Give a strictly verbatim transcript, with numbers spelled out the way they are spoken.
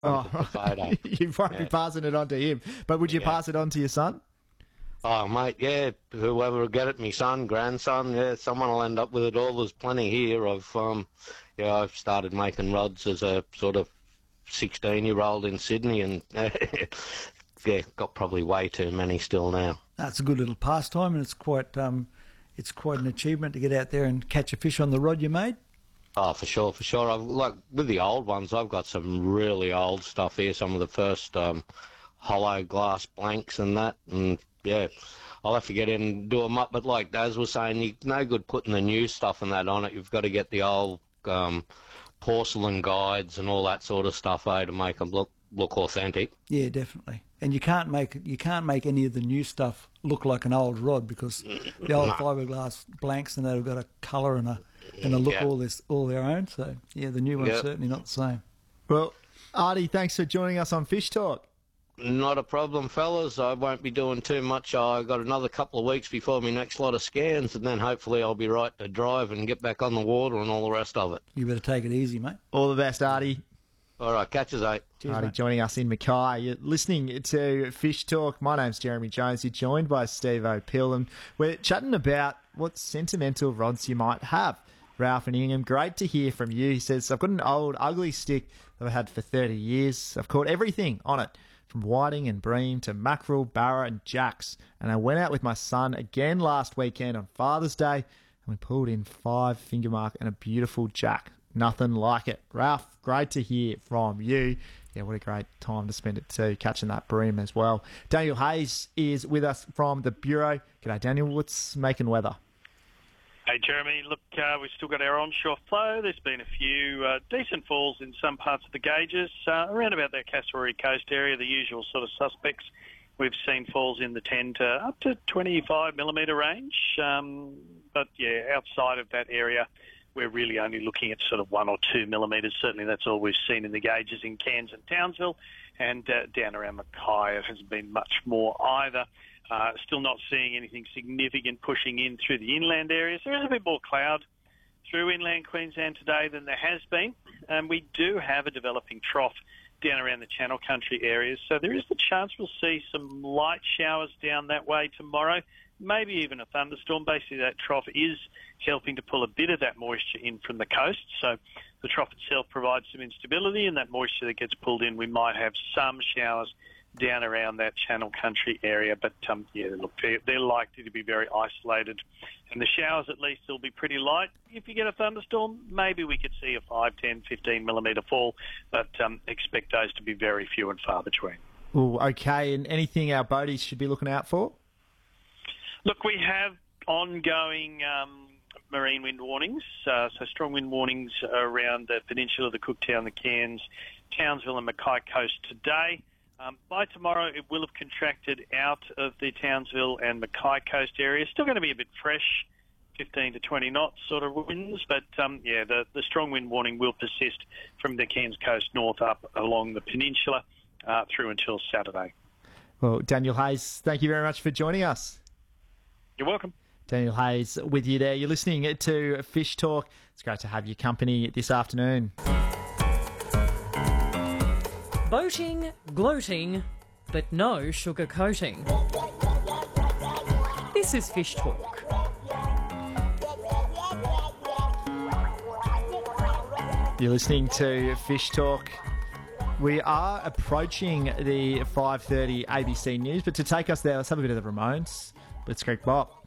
Oh, the photo. You won't Yeah. be passing it on to him. But would you Yeah. pass it on to your son? Oh, mate, yeah, whoever will get it, my son, grandson, yeah, someone will end up with it all. There's plenty here. I've, um, yeah, I've started making rods as a sort of sixteen-year-old in Sydney, and yeah, got probably way too many still now. That's a good little pastime, and it's quite um, it's quite an achievement to get out there and catch a fish on the rod you made. Oh, for sure, for sure. I've, like with the old ones, I've got some really old stuff here. Some of the first um, hollow glass blanks and that, and yeah, I'll have to get in and do them up. But like Daz was saying, you no good putting the new stuff and that on it. You've got to get the old um, porcelain guides and all that sort of stuff, eh, to make them look look authentic. Yeah, definitely. And you can't make you can't make any of the new stuff look like an old rod, because the old No. fiberglass blanks and that have got a colour and a and a look Yeah. all this all their own. So yeah, the new one's Yep. certainly not the same. Well, Artie, thanks for joining us on Fish Talk. Not a problem, fellas. I won't be doing too much. I've got another couple of weeks before my next lot of scans, and then hopefully I'll be right to drive and get back on the water and all the rest of it. You better take it easy, mate. All the best, Artie. All right, catch us, eight. Cheers, Artie mate. joining us in Mackay. You're listening to Fish Talk. My name's Jeremy Jones. You're joined by Steve O'Pill, and we're chatting about what sentimental rods you might have. Ralph and Ingham, great to hear from you. He says, I've got an old ugly stick that I've had for thirty years. I've caught everything on it, from whiting and bream to mackerel, barra and jacks. And I went out with my son again last weekend on Father's Day, and we pulled in five finger mark and a beautiful jack. Nothing like it. Ralph, great to hear from you. Yeah, what a great time to spend it too, catching that bream as well. Daniel Hayes is with us from the Bureau. G'day, Daniel. What's making weather? Hey, Jeremy. Look, uh, we've still got our onshore flow. There's been a few uh, decent falls in some parts of the gauges. Uh, around about that Kasserine Coast area, the usual sort of suspects. We've seen falls in the ten to up to twenty-five millimetre range. Um, but, yeah, outside of that area, we're really only looking at sort of one or two millimetres. Certainly that's all we've seen in the gauges in Cairns and Townsville. And uh, down around Mackay, it hasn't been much more either. Uh, still not seeing anything significant pushing in through the inland areas. There is a bit more cloud through inland Queensland today than there has been. And we do have a developing trough down around the Channel Country areas. So there is the chance we'll see some light showers down that way tomorrow, maybe even a thunderstorm. Basically, that trough is helping to pull a bit of that moisture in from the coast. So the trough itself provides some instability, and that moisture that gets pulled in, we might have some showers down around that Channel Country area. But, um, yeah, look, they're, they're likely to be very isolated. And the showers, at least, will be pretty light. If you get a thunderstorm, maybe we could see a five, ten, fifteen millimetre fall, but um, expect those to be very few and far between. Oh, okay. And anything our boaties should be looking out for? Look, we have ongoing um, marine wind warnings, uh, so strong wind warnings around the peninsula, the Cooktown, the Cairns, Townsville and Mackay coast today. Um, by tomorrow, it will have contracted out of the Townsville and Mackay coast area. Still going to be a bit fresh, fifteen to twenty knots sort of winds, but um, yeah, the, the strong wind warning will persist from the Cairns coast north up along the peninsula uh, through until Saturday. Well, Daniel Hayes, thank you very much for joining us. You're welcome. Daniel Hayes with you there. You're listening to Fish Talk. It's great to have your company this afternoon. Boating, gloating, but no sugar coating. This is Fish Talk. You're listening to Fish Talk. We are approaching the five thirty A B C News, but to take us there, let's have a bit of the Ramones. Blitzkrieg Bop.